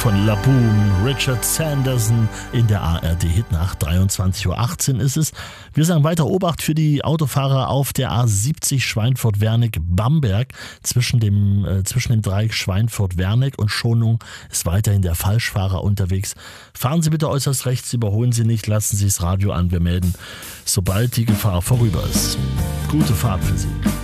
von Laboom, Richard Sanderson in der ARD-Hitnacht. 23:18 Uhr ist es. Wir sagen weiter Obacht für die Autofahrer auf der A70 Schweinfurt-Wernig-Bamberg. Zwischen dem Dreieck Schweinfurt-Wernig und Schonung ist weiterhin der Falschfahrer unterwegs. Fahren Sie bitte äußerst rechts, überholen Sie nicht, lassen Sie das Radio an. Wir melden, sobald die Gefahr vorüber ist. Gute Fahrt für Sie.